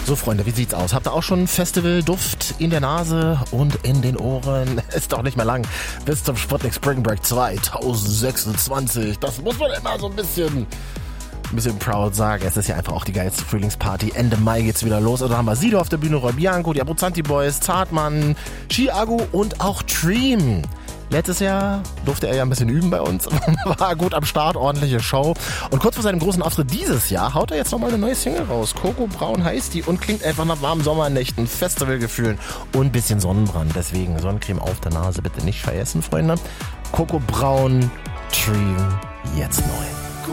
So, Freunde, wie sieht's aus? Habt ihr auch schon Festivalduft in der Nase und in den Ohren? Ist doch nicht mehr lang. Bis zum Sputnik Spring Break 2026. Das muss man immer so ein bisschen proud sagen. Es ist ja einfach auch die geilste Frühlingsparty. Ende Mai geht's wieder los. Also haben wir Sido auf der Bühne, Roy Bianco, die Abruzzanti Boys, Zartmann, Chiago und auch Dream. Letztes Jahr durfte er ja ein bisschen üben bei uns. War gut am Start, ordentliche Show. Und kurz vor seinem großen Auftritt dieses Jahr haut er jetzt nochmal eine neue Single raus. Coco Braun heißt die und klingt einfach nach warmen Sommernächten, Festivalgefühlen und ein bisschen Sonnenbrand. Deswegen Sonnencreme auf der Nase bitte nicht vergessen, Freunde. Coco Braun, Dream, jetzt neu.